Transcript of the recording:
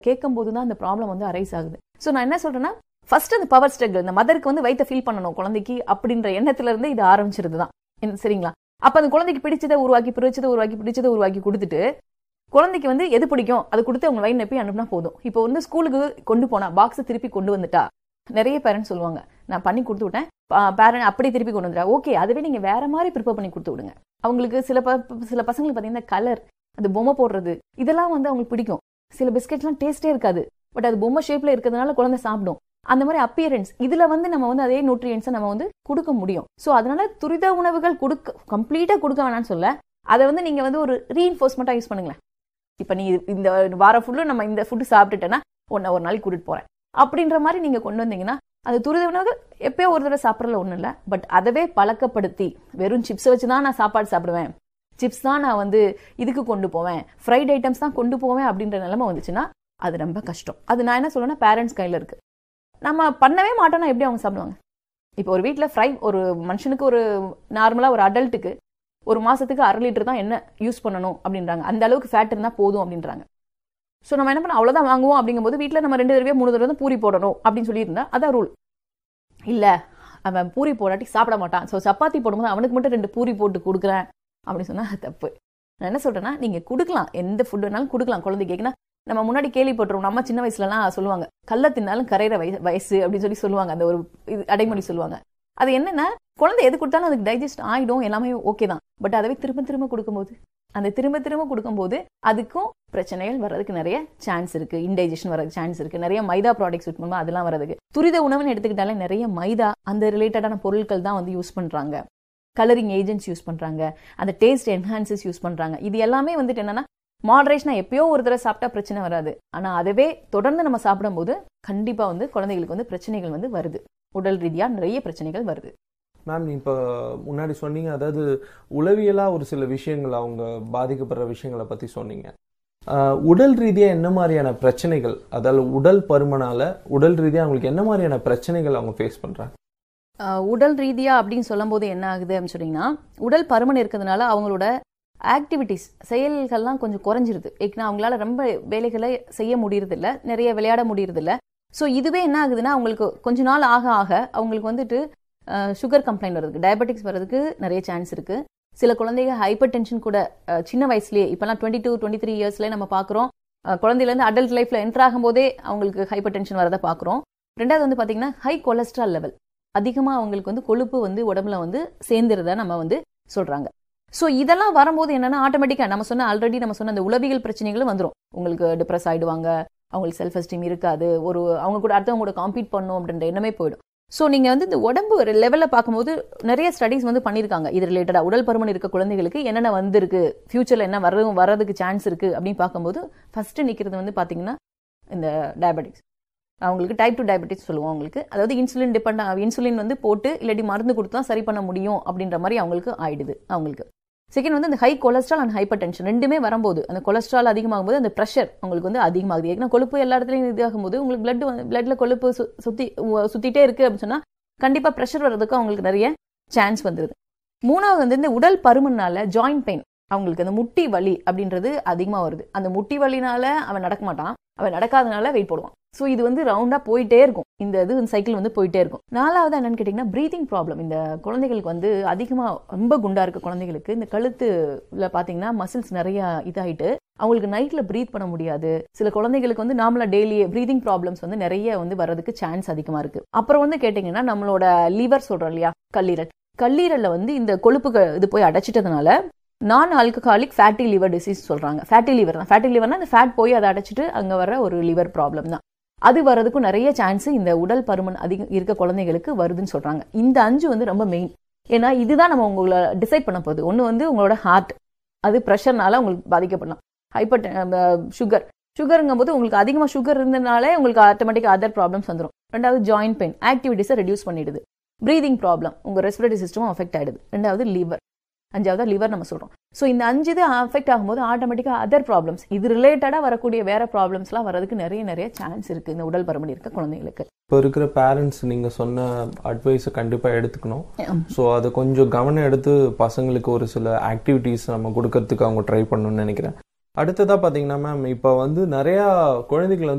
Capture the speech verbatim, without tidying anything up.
கேட்கும் போது தான் அந்த ப்ராப்ளம் வந்து அரைஸ் ஆகுது. ஸோ நான் என்ன சொல்றேன்னா, ஃபர்ஸ்ட் அந்த பவர் ஸ்ட்ரகிள், இந்த மதருக்கு வந்து வயித்தை ஃபீல் பண்ணணும் குழந்தைக்கு அப்படின்ற எண்ணத்துல இருந்து இது ஆரம்பிச்சிருது தான். சரிங்களா? அப்ப அந்த குழந்தைக்கு பிடிச்சதை உருவாக்கி பிடிச்சதை உருவாக்கி பிடிச்சதை உருவாக்கி கொடுத்துட்டு குழந்தைக்கு வந்து எது பிடிக்கும் அது கொடுத்து அவங்க வயிறு நப்பி அனுப்புனா போதும். இப்போ வந்து ஸ்கூலுக்கு கொண்டு போனா பாக்ஸ் திருப்பி கொண்டு வந்துட்டா நிறைய பேரண்ட்ஸ் சொல்லுவாங்க, நான் பண்ணி கொடுத்து விட்டேன், பேரண்ட் அப்படி திருப்பி கொண்டு வந்துட்டா. ஓகே, அதுவே நீங்க வேற மாதிரி ப்ரிப்பேர் பண்ணி கொடுத்து விடுங்க. அவங்களுக்கு சில சில பசங்களுக்கு பாத்தீங்கன்னா கலர், அது பொம்மை போடுறது, இதெல்லாம் வந்து அவங்களுக்கு பிடிக்கும். சில பிஸ்கெட்லாம் டேஸ்டே இருக்காது, பட் அது பொம்மை ஷேப்ல இருக்கிறதுனால குழந்தை சாப்பிடும். அந்த மாதிரி அப்பியரன்ஸ், இதுல வந்து நம்ம வந்து அதே நியூட்ரியன்ஸை நம்ம வந்து கொடுக்க முடியும். ஸோ அதனால துரித உணவுகள் கொடுக்க கம்ப்ளீட்டா கொடுக்க வேணாம்னு சொல்ல, அதை வந்து நீங்க வந்து ஒரு ரீஇன்ஃபோர்ஸ்மெண்டா யூஸ் பண்ணுங்களேன். இப்ப நீ இந்த வார ஃபுல்லு நம்ம இந்த ஃபுட்டு சாப்பிட்டுட்டேன்னா ஒன்னு ஒரு நாளைக்கு கூட்டிட்டு போறேன் அப்படின்ற மாதிரி நீங்க கொண்டு வந்தீங்கன்னா, அது துரித உணவுகள் எப்பயோ ஒரு தடவை சாப்பிடறதுல ஒண்ணும் இல்லை. பட் அதவே பழக்கப்படுத்தி வெறும் சிப்ஸை வச்சுதான் நான் சாப்பாடு சாப்பிடுவேன், சிப்ஸ் தான் நான் வந்து இதுக்கு கொண்டு போவேன், ஃப்ரைட் ஐட்டம்ஸ் தான் கொண்டு போவேன் அப்படின்ற நிலைமை வந்துச்சுன்னா அது ரொம்ப கஷ்டம். அது நான் என்ன சொல்லுவேன்னா, பேரண்ட்ஸ் கையில இருக்கு. நம்ம பண்ணவே மாட்டோம்னா எப்படி அவங்க சாப்பிடுவாங்க? இப்போ ஒரு வீட்டில் ஃப்ரை, ஒரு மனுஷனுக்கு ஒரு நார்மலா ஒரு அடல்ட்டுக்கு ஒரு மாசத்துக்கு அரை லிட்டர் தான் என்ன யூஸ் பண்ணணும் அப்படின்றாங்க. அந்த அளவுக்கு ஃபேட் இருந்தா போதும் அப்படின்றாங்க. ஸோ நம்ம என்ன பண்ண அவ்வளவுதான் வாங்குவோம் அப்படிங்கும்போது வீட்டில் நம்ம ரெண்டு தடவை மூணு தடவை தான் பூரி போடணும் அப்படின்னு சொல்லியிருந்தா அதான் ரூல். இல்ல அவன் பூரி போடாட்டி சாப்பிட மாட்டான், ஸோ சப்பாத்தி போடும்போது அவனுக்கு மட்டும் ரெண்டு பூரி போட்டு கொடுக்குறேன் அப்படின்னு சொன்னா தப்பு. நான் என்ன சொல்றேன்னா, நீங்க கொடுக்கலாம், எந்த ஃபுட் வேணாலும் கொடுக்கலாம் குழந்தைக்கு. கேட்கனா நம்ம முன்னாடி கேள்விப்பட்டிருவோம், நம்ம சின்ன வயசுலலாம் சொல்லுவாங்க, கல்ல தின்னாலும் கரையிற வயசு அப்படின்னு சொல்லி சொல்லுவாங்க. அந்த ஒரு அடைமொழி சொல்லுவாங்க. அது என்னன்னா, குழந்தை எது கொடுத்தாலும் அதுக்கு டைஜஸ்ட் ஆயிடும், எல்லாமே ஓகே தான். பட் அதவே திரும்ப திரும்ப கொடுக்கும்போது, அந்த திரும்ப திரும்ப கொடுக்கும்போது அதுக்கும் பிரச்சனைகள் வர்றதுக்கு நிறைய சான்ஸ் இருக்கு. இன்டைஜஷன் வரதுக்கு சான்ஸ் இருக்கு. நிறைய மைதா ப்ராடக்ட்ஸ் யூஸ் பண்ணும்போது அதெல்லாம் வரதுக்கு. துரித உணவுன்னு எடுத்துக்கிட்டாலே நிறைய மைதா அந்த ரிலேட்டடான பொருட்கள் தான் வந்து யூஸ் பண்றாங்க. கலரிங் ஏஜென்ட்ஸ் யூஸ் பண்றாங்க, அந்த டேஸ்ட் என்ஹான்சஸ் யூஸ் பண்றாங்க. இது எல்லாமே வந்துட்டு என்னன்னா, மாடரேஷனா எப்பயோ ஒரு தடவை சாப்பிட்டா பிரச்சனை வராது. ஆனா அதுவே தொடர்ந்து நம்ம சாப்பிடும் போது கண்டிப்பா வந்து குழந்தைகளுக்கு வந்து பிரச்சனைகள் வந்து வருது, உடல் ரீதியா நிறைய பிரச்சனைகள் வருது. மேம், இப்போ முன்னாடி சொன்னீங்க, அதாவது உளவியலா ஒரு சில விஷயங்கள் அவங்க பாதிக்கப்படுற விஷயங்களை பத்தி சொன்னீங்க. உடல் ரீதியா என்ன மாதிரியான பிரச்சனைகள், அதாவது உடல் பருமனால உடல் ரீதியா அவங்களுக்கு என்ன மாதிரியான பிரச்சனைகள் அவங்க ஃபேஸ் பண்றாங்க? உடல் ரீதியா அப்படின்னு சொல்லும் போது என்ன ஆகுது அப்படின்னு சொன்னீங்கன்னா, உடல் பருமன் இருக்கிறதுனால அவங்களோட ஆக்டிவிட்டிஸ் செயல்கள்லாம் கொஞ்சம் குறைஞ்சிருது. ஏன்னா அவங்களால ரொம்ப வேலைகளை செய்ய முடியறது இல்லை, நிறைய விளையாட முடியறது இல்லை. ஸோ இதுவே என்ன ஆகுதுன்னா, அவங்களுக்கு கொஞ்ச நாள் ஆக ஆக அவங்களுக்கு வந்துட்டு சுகர் கம்ப்ளைண்ட் வருதுக்கு, டயபெட்டிக்ஸ் வர்றதுக்கு நிறைய சான்ஸ் இருக்கு. சில குழந்தைங்க ஹைப்பர் டென்ஷன் கூட சின்ன வயசுலேயே, இப்பெல்லாம் டுவெண்ட்டி டூ டுவெண்ட்டி த்ரீ இயர்ஸ்லேயே நம்ம பார்க்குறோம், குழந்தையிலேருந்து அடல்ட் லைஃப்ல என்டர் ஆகும் போதே அவங்களுக்கு ஹைப்பர் டென்ஷன் வரதை பார்க்குறோம். ரெண்டாவது வந்து பார்த்தீங்கன்னா, ஹை கொலஸ்ட்ரால் லெவல், அதிகமாக அவங்களுக்கு வந்து கொழுப்பு வந்து உடம்புல வந்து சேர்ந்துருத நம்ம வந்து சொல்றாங்க. ஸோ இதெல்லாம் வரும்போது என்னன்னா, ஆட்டோமேட்டிக்கா நம்ம சொன்ன ஆல்ரெடி நம்ம சொன்ன அந்த உளவியல் பிரச்சனைகளும் வந்துடும். உங்களுக்கு டிப்ரெஸ் ஆயிடுவாங்க, அவங்களுக்கு செல்ஃப் எஸ்டீம் இருக்காது, ஒரு அவங்க கூட அடுத்தவங்க கூட காம்பீட் பண்ணும் அப்படின்ற எண்ணமே போயிடும். ஸோ நீங்க வந்து இந்த உடம்பு ஒரு லெவல்ல பார்க்கும்போது நிறைய ஸ்டடிஸ் வந்து பண்ணியிருக்காங்க இது ரிலேட்டடா. உடல் பருமன் இருக்க குழந்தைகளுக்கு என்னென்ன வந்திருக்கு, ஃபியூச்சர்ல என்ன வரும் வர்றதுக்கு சான்ஸ் இருக்கு அப்படின்னு பார்க்கும்போது ஃபர்ஸ்ட் நிக்கிறது வந்து பாத்தீங்கன்னா இந்த டயபெட்டிக்ஸ். அவங்களுக்கு டைப் டூ டயபெட்டிஸ் சொல்லுவோம் அவங்களுக்கு. அதாவது இன்சுலின் டிபெண்ட், இன்சுலின் வந்து போட்டு இல்லாட்டி மருந்து கொடுத்து தான் சரி பண்ண முடியும் அப்படின்ற மாதிரி அவங்களுக்கு ஆயிடுது அவங்களுக்கு. செகண்ட் வந்து அந்த high cholesterol and hyper tension ரெண்டுமே வரும்போது, அந்த கொலஸ்ட்ரால் அதிகமாகும் போது அந்த ப்ரெஷர் உங்களுக்கு வந்து அதிகமாகுது. ஏன்னா கொழுப்பு எல்லா இடத்துலையும் இதாகும் போது உங்களுக்கு பிளட் பிளட்ல கொழுப்பு சுத்தி சுத்திட்டே இருக்கு அப்படின்னு சொன்னா கண்டிப்பா ப்ரெஷர் வர்றதுக்கு அவங்களுக்கு நிறைய சான்ஸ் வந்துருது. மூணாவது வந்து இந்த உடல் பருமனால ஜாயிண்ட் பெயின், அவங்களுக்கு அந்த முட்டி வலி அப்படின்றது அதிகமா வருது. அந்த முட்டி வலினால அவன் நடக்க மாட்டான், அவன் நடக்காதனால வெயிட் போடுவான். ஸோ இது வந்து ரவுண்டா போயிட்டே இருக்கும், இந்த இது சைக்கிள் வந்து போயிட்டே இருக்கும். நாலாவது என்னன்னு கேட்டீங்கன்னா, பிரீதிங் ப்ராப்ளம். இந்த குழந்தைகளுக்கு வந்து அதிகமா ரொம்ப குண்டா இருக்க குழந்தைகளுக்கு இந்த கழுத்துல பாத்தீங்கன்னா மசில்ஸ் நிறைய இதாயிட்டு அவங்களுக்கு நைட்ல பிரீத் பண்ண முடியாது. சில குழந்தைகளுக்கு வந்து நார்மலா டெய்லி பிரீதிங் ப்ராப்ளம்ஸ் வந்து நிறைய வந்து வர்றதுக்கு சான்ஸ் அதிகமா இருக்கு. அப்புறம் வந்து கேட்டீங்கன்னா, நம்மளோட லிவர் சொல்றோம் இல்லையா, கல்லீரல், கல்லீரல்ல வந்து இந்த கொழுப்புகள் இது போய் அடைச்சிட்டதுனால நான் ஆல்கஹாலிக் ஃபேட்டி லிவர் டிசீஸ் சொல்றாங்க. ஃபேட்டி லிவர் தான், ஃபேட்டி லிவர்னா அந்த ஃபேட் போய் அதை அடைச்சிட்டு அங்க வர ஒரு லிவர் ப்ராப்ளம் தான். அது வர்றதுக்கும் நிறைய சான்ஸ் இந்த உடல் பருமன் அதிகம் இருக்க குழந்தைகளுக்கு வருதுன்னு சொல்றாங்க. இந்த அஞ்சு வந்து ரொம்ப மெயின். ஏன்னா இதுதான் நம்ம உங்களை டிசைட் பண்ண போகுது. ஒன்று வந்து உங்களோட ஹார்ட், அது ப்ரெஷர்னால உங்களுக்கு பாதிக்கப்படலாம். ஹைப்பர் சுகர், சுகருங்கும் போது உங்களுக்கு அதிகமாக சுகர் இருந்ததுனாலே உங்களுக்கு ஆட்டோமேட்டிக்காக அதர் ப்ராப்ளம்ஸ் வந்துடும். ரெண்டாவது ஜாயிண்ட் பெயின், ஆக்டிவிட்டிஸை ரெடியூஸ் பண்ணிடுது. பிரீதிங் ப்ராப்ளம், உங்க ரெஸ்பிரேட்டரி சிஸ்டமும் அஃபெக்ட் ஆயிடுது. ரெண்டாவது லிவர், அஞ்சாவது லிவர் நம்ம சொல்றோம். ஸோ இந்த அஞ்சு இது அஃபெக்ட் ஆகும்போது ஆட்டோமேட்டிக்கா அதர் ப்ராப்ளம்ஸ், இது ரிலேட்டடா வரக்கூடிய வேற ப்ராப்ளம்ஸ்லாம் வரதுக்கு நிறைய நிறைய சான்ஸ் இருக்கு இந்த உடல் பருமன் இருக்க குழந்தைகளுக்கு. இப்போ இருக்கிற பேரண்ட்ஸ் நீங்க சொன்ன அட்வைஸை கண்டிப்பா எடுத்துக்கணும். ஸோ அதை கொஞ்சம் கவனம் எடுத்து பசங்களுக்கு ஒரு சில ஆக்டிவிட்டிஸ் நம்ம கொடுக்கறதுக்கு அவங்க ட்ரை பண்ணணும்னு நினைக்கிறேன். அடுத்ததா பாத்தீங்கன்னா மேம், இப்ப வந்து நிறைய குழந்தைகள் வந்து